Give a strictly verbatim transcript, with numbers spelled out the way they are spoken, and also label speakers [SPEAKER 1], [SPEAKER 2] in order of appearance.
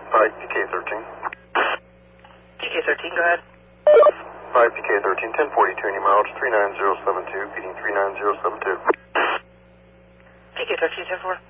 [SPEAKER 1] five P K thirteen.
[SPEAKER 2] P K thirteen, go ahead.
[SPEAKER 1] five P K thirteen, ten forty-two in your mileage, three nine zero seven two, feeding three nine zero seven two.
[SPEAKER 2] P K thirteen, ten four.